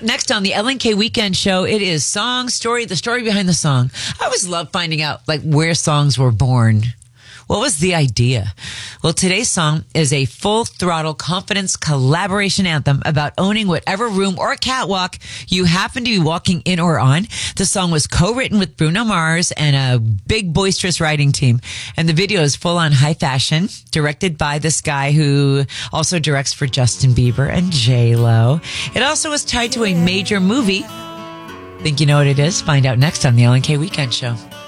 next on the LNK Weekend Show, it is song story, the story behind the song. I always love finding out where songs were born. What was the idea? Well, today's song is a full throttle confidence collaboration anthem about owning whatever room or catwalk you happen to be walking in or on. The song was co-written with Bruno Mars and a big boisterous writing team. And the video is full on high fashion, directed by this guy who also directs for Justin Bieber and J-Lo. It also was tied to a major movie. Think you know what it is? Find out next on the LNK Weekend Show.